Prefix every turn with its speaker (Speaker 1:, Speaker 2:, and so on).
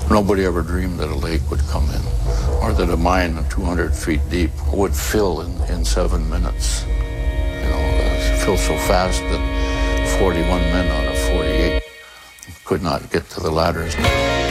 Speaker 1: Nobody ever dreamed that a lake would come in, or that a mine 200 feet deep would fill in 7 minutes. Fill so fast that 41 men out of 48 could not get to the ladders.